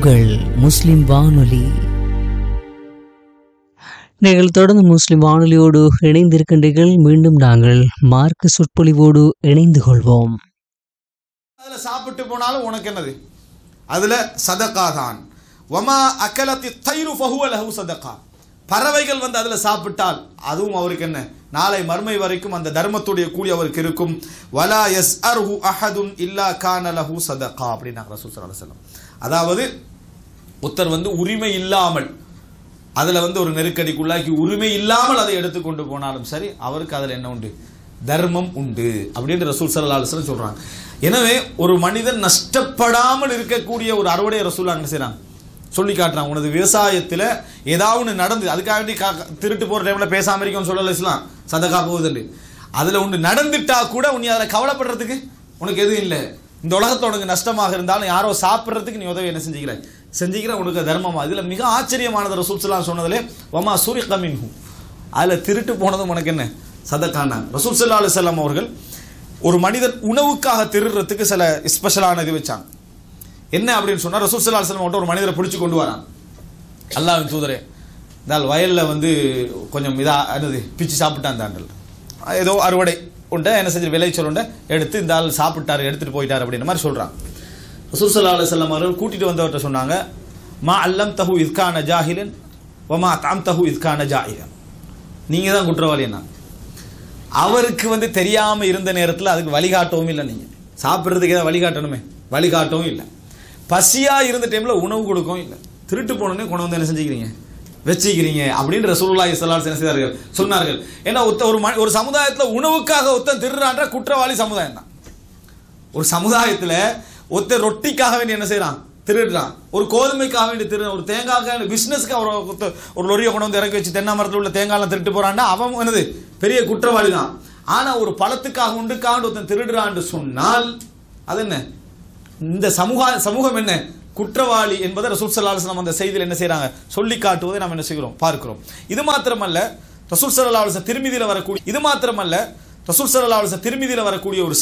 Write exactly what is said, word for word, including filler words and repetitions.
உங்கள் முஸ்லிம் வானொலி. நீங்கள் தொடர்ந்து முஸ்லிம் வானொலியோடு இணைந்திருக்கின்றீர்கள். மீண்டும் நாங்கள் மார்க்க சொற்பொழிவோடு இணைந்து கொள்வோம். அதுல சாப்பிட்டு போனாலும் உனக்கு என்னது? அதுல சதகா தான். வமா அகலத்தி தைரு ஃபஹுவ லஹு சதகா. பறவைகள் வந்து அதுல சாப்பிட்டால் அதுவும் அவருக்கு என்ன? நாளை மறுமை வரைக்கும் அந்த தர்மத்துடைய கூலி அவருக்கு இருக்கும். வலா யஸ்அருஹு அஹதுன் இல்லா கான லஹு சதகா அப்படின்னாங்க ரசூல் ஸல்லல்லாஹு அலைஹி வஸல்லம். அதாவது ஒருத்தர் வந்து உரிமை இல்லாமல் அதுல வந்து ஒரு நெருக்கடிக்குள்ளாக்கி உரிமை இல்லாமல் அதை எடுத்துக்கொண்டு போனாலும் சரி, அவருக்கு அதுல என்ன உண்டு? தர்மம் உண்டு அப்படின்னு ரசூல் ஸல்லல்லாஹு அலைஹி வஸல்லம் சொல்றாங்க. எனவே ஒரு மனிதன் நஷ்டப்படாமல் இருக்கக்கூடிய ஒரு அறுவடை ரசூல் என்ன செய்றாங்க? சொல்லி காட்டுறாங்க. உனது விவசாயத்தில் ஏதாவது ஒன்று நடந்து அதுக்காக திருட்டு போகிற டைமில் பேசாமல் இருக்கோன்னு சொல்லலை இஸ்லாம். சதகா போகுதுண்டு அதில் ஒன்று நடந்துட்டா கூட உன்னை அதில் கவலைப்படுறதுக்கு உனக்கு எதுவும் இல்லை. இந்த உலகத்தில் உனக்கு நஷ்டமாக இருந்தாலும் யாரோ சாப்பிட்றதுக்கு நீ உதவி என்ன செஞ்சுக்கிற செஞ்சுக்கிற உனக்கு தர்மமா. இதில் மிக ஆச்சரியமானது ரசூல் ஸல்லல்லாஹு அலைஹி வஸல்லம் சொன்னதிலே வமா சுரிக மின்ஹு, அதில் திருட்டு போனதும் உனக்கு என்ன? சதகானாங்க. ரசூல் ஸல்லல்லாஹு அலைஹி வஸல்லம் அவர்கள் ஒரு மனிதன் உணவுக்காக திருடுறதுக்கு சில ஸ்பெஷலான இது வச்சாங்க. என்ன அப்படின்னு சொன்னா, ரசூல் ஸல்லல்லாஹு அலைஹி வஸல்லம் ஒரு மனிதரை பிடிச்சி கொண்டு வரான். அல்லாஹ்வின் தூதரே, இந்த வயலில் வந்து கொஞ்சம் இதா என்னது பிச்சு சாப்பிட்டான். தாண்டல் ஏதோ அறுவடை உண்டை என்ன செஞ்சு விளைச்சல் உண்டை எடுத்து இந்த ஆள் சாப்பிட்டாரு, எடுத்துட்டு போயிட்டார் அப்படின்ற மாதிரி சொல்றான். ரசூல் ஸல்லல்லாஹு அலைஹி வஸல்லம் அவர்கள் கூட்டிட்டு வந்தவர்கிட்ட சொன்னாங்க, மா அல்லம் தஹு இத்கான ஜாஹிலன் வமா தாம் தஹு இத்கான ஜாஹிலன். நீங்க தான் குற்றவாளி. என்ன அவருக்கு வந்து தெரியாம இருந்த நேரத்தில் அதுக்கு வழிகாட்டவும் இல்லை. நீங்க சாப்பிட்றதுக்கு ஏதாவது வழிகாட்டணுமே, வழிகாட்டவும் இல்லை. பசியா இருந்த டைம்ல உணவு கொடுக்கவும் இல்லை. திருட்டு போனோடனே கொண்டு வந்து என்ன செஞ்சுக்கிறீங்க? வச்சுக்கிறீங்க அப்படின்னு ரசூலுல்லாஹி ஸல்லல்லாஹு அலைஹி வஸல்லம் சொன்னார்கள். ஏன்னா ஒரு ஒரு சமுதாயத்தில் உணவுக்காக ஒருத்தன் திருடுறான்ற குற்றவாளி சமுதாயம் தான். ஒரு சமுதாயத்தில் ஒருத்தர் ரொட்டிக்காக வேண்டி என்ன செய்யறான்? திருடுறான். ஒரு கோதுமைக்காக வேண்டி திரு ஒரு தேங்காய்க்காக பிசினஸ்க்கு ஒரு ஒரு லொரியை கொண்டு வந்து இறக்கி வச்சு தென்னை மரத்தில் உள்ள தேங்காய்லாம் திருட்டு போறான்னா அவன் என்னது பெரிய குற்றவாளி தான். ஆனா ஒரு பழத்துக்காக உண்டுக்காக ஒருத்தன் திருடுறான்னு சொன்னால் அது என்ன? இந்த சமூக சமூகம் என்ன குற்றவாளி என்பதை ரசூல் ஸல்லல்லாஹு அலைஹி வஸல்லம் அந்த செய்தியில் என்ன செய்யறாங்க? சொல்லி காட்டுவதை நாம் என்ன செய்கிறோம்? பார்க்கிறோம். இது மாத்திரமல்ல, ரசூல் ஸல்லல்லாஹு அலைஹி வஸல்லம் திருமிதியில வரக்கூடிய இது மாத்திரமல்ல ரசூல் ஸல்லல்லாஹு அலைஹி வஸல்லம் திருமிதியில வரக்கூடிய ஒரு